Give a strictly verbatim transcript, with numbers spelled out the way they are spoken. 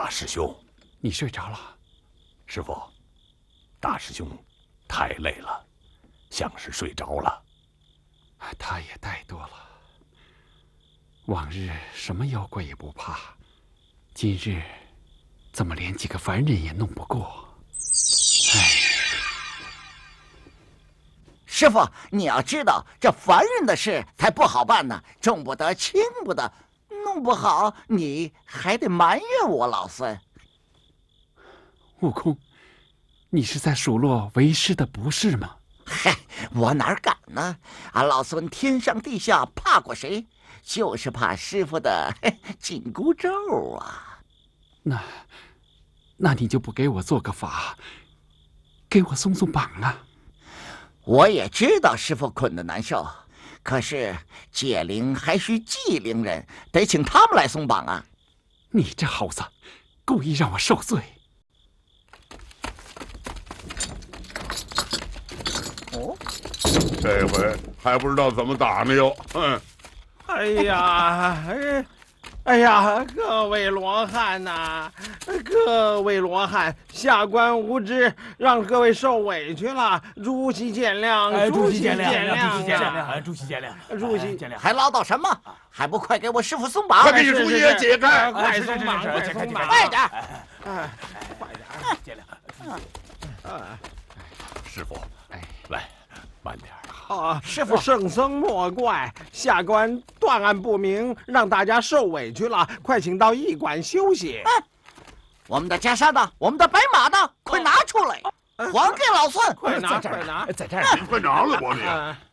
大师兄， 你睡着了？ 师傅，大师兄太累了，像是睡着了。 他也怠惰了。往日什么妖怪也不怕，今日怎么连几个凡人也弄不过？哎， 师傅，你要知道，这凡人的事才不好办呢，重不得轻不得，弄不好你还得埋怨我老孙。 悟空，你是在数落为师的不是吗？ 嗨，我哪敢呢？俺老孙天上地下怕过谁？就是怕师傅的紧箍咒啊！ 那，那你就不给我做个法，给我松松绑啊！ 我也知道师傅捆得难受，可是解铃还需系铃人，得请他们来松绑啊！ 你这猴子，故意让我受罪！ 哦， 这回还不知道怎么打呢哟！哼！ 哎呀，哎，哎呀，各位罗汉呐、各位罗汉，下官无知，让各位受委屈了，主席见谅， 哎， 主席见谅， 谅， 主席见谅，哎，主席见谅， 主席见谅。 还唠叨什么？还不快给我师傅松绑！ 快给你主席解开！ 快松绑，快松绑， 快点！ 哎，快点！ 见谅。 啊， 师傅， 哎， 来，慢点。 啊， 师傅， 圣僧莫怪，下官断案不明，让大家受委屈了，快请到驿馆休息。 我们的袈裟呢？我们的白马呢？快拿出来，还给老孙！ 快拿，快拿， 在这儿， 快拿了我你！ 啊